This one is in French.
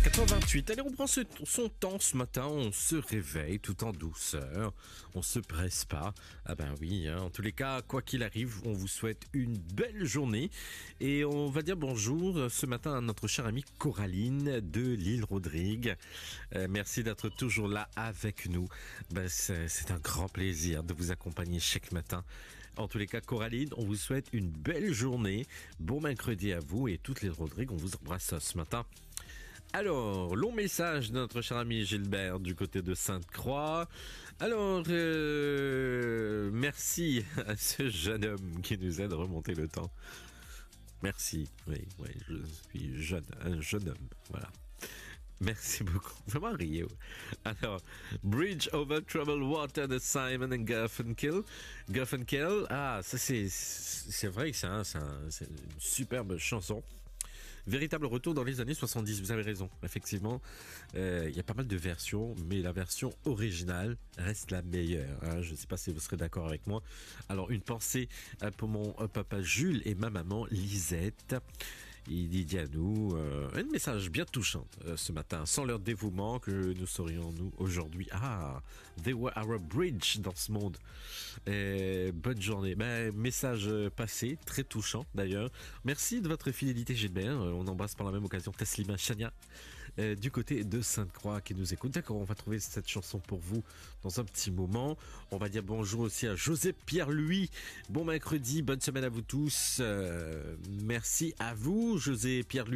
4h28. Allez, on prend son temps ce matin, on se réveille tout en douceur, on se presse pas. Ah ben oui, en tous les cas, quoi qu'il arrive, on vous souhaite une belle journée et on va dire bonjour ce matin à notre chère amie Coraline de l'île Rodrigue. Merci d'être toujours là avec nous. C'est un grand plaisir de vous accompagner chaque matin. En tous les cas, Coraline, on vous souhaite une belle journée. Bon mercredi à vous et toutes les Rodrigues, on vous embrasse ce matin. Alors, long message de notre cher ami Gilbert du côté de Sainte-Croix. Alors, merci à ce jeune homme qui nous aide à remonter le temps. Merci, oui, je suis un jeune homme, voilà. Merci beaucoup. Vraiment riez. Alors, Bridge Over Troubled Water de Simon and Garfunkel. Ah, ça c'est vrai que c'est une superbe chanson. Véritable retour dans les années 70, vous avez raison, effectivement. Il y a pas mal de versions, mais la version originale reste la meilleure. Hein. Je ne sais pas si vous serez d'accord avec moi. Alors, une pensée pour mon papa Jules et ma maman Lisette. Il dit à nous un message bien touchant ce matin. Sans leur dévouement, que nous serions-nous aujourd'hui? Ah, they were our bridge dans ce monde. Bonne journée. Message passé, très touchant d'ailleurs. Merci de votre fidélité Gilbert. On embrasse par la même occasion Teslima Chania du côté de Sainte-Croix qui nous écoute. D'accord, on va trouver cette chanson pour vous dans un petit moment. On va dire bonjour aussi à José Pierre-Louis. Bon mercredi, bonne semaine à vous tous. Merci à vous. José Pierre-Louis.